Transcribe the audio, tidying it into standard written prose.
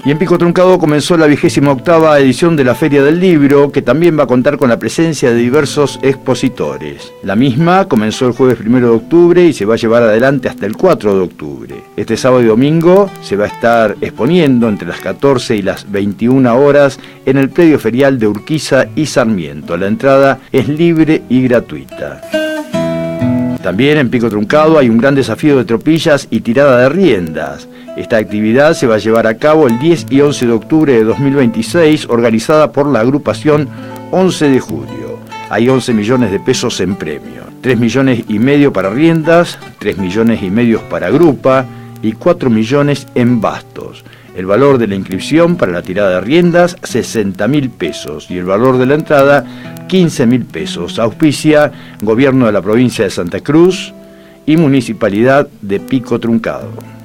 Y en Pico Truncado comenzó la 28ª edición de la Feria del Libro, que también va a contar con la presencia de diversos expositores. La misma comenzó el jueves 1 de octubre y se va a llevar adelante hasta el 4 de octubre. Este sábado y domingo se va a estar exponiendo entre las 14 y las 21 horas en el predio ferial de Urquiza y Sarmiento. La entrada es libre y gratuita. También en Pico Truncado hay un gran desafío de tropillas y tirada de riendas. Esta actividad se va a llevar a cabo el 10 y 11 de octubre de 2026, organizada por la agrupación 11 de julio. Hay 11 millones de pesos en premio, 3,5 millones para riendas, 3,5 millones para grupa y 4 millones en bastos. El valor de la inscripción para la tirada de riendas, 60.000 pesos, y el valor de la entrada, 15.000 pesos. Auspicia Gobierno de la Provincia de Santa Cruz y Municipalidad de Pico Truncado.